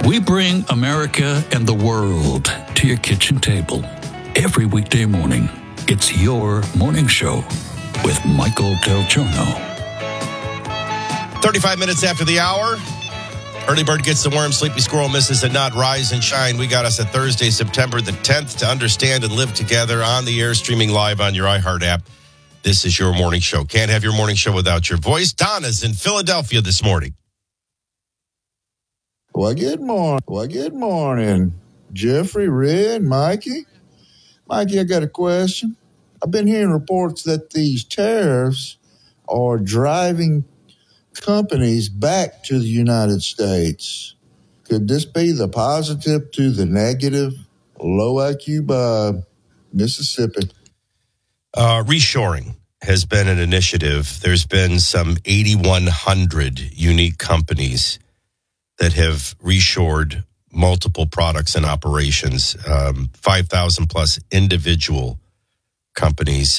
We bring America and the world to your kitchen table. Every weekday morning, it's your morning show with Michael Del Giorno. 35 minutes after the hour. Early bird gets the worm, sleepy squirrel misses the nut. Rise and shine. We got us at Thursday, September the 10th to understand and live together on the air, streaming live on your iHeart app. This is your morning show. Can't have your morning show without your voice. Donna's in Philadelphia this morning. Well, good morning, Jeffrey, Red, Mikey. Mikey, I got a question. I've been hearing reports that these tariffs are driving companies back to the United States. Could this be the positive to the negative? Low IQ Mississippi. Reshoring has been an initiative. There's been some 8,100 unique companies that have reshored multiple products and operations, 5,000 plus individual companies.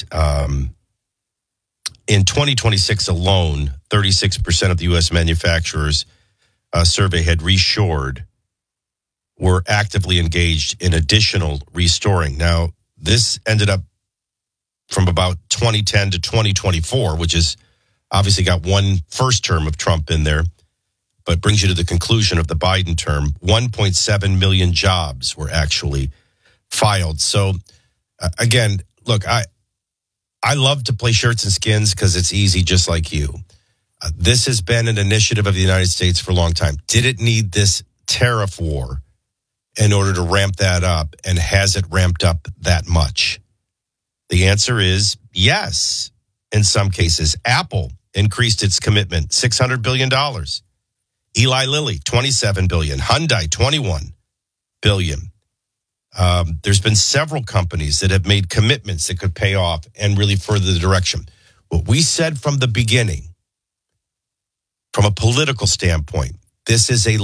In 2026 alone, 36% of the U.S. manufacturers survey had reshored, were actively engaged in additional restoring. Now, this ended up from about 2010 to 2024, which is obviously got one first term of Trump in there, but brings you to the conclusion of the Biden term. 1.7 million jobs were actually filed. So, again, look, I love to play shirts and skins because it's easy, just like you. This has been an initiative of the United States for a long time. Did it need this tariff war in order to ramp that up? And has it ramped up that much? The answer is yes. In some cases, Apple increased its commitment, $600 billion. Eli Lilly, $27 billion. Hyundai, $21 billion. There's been several companies that have made commitments that could pay off and really further the direction. What we said from the beginning, from a political standpoint, this is a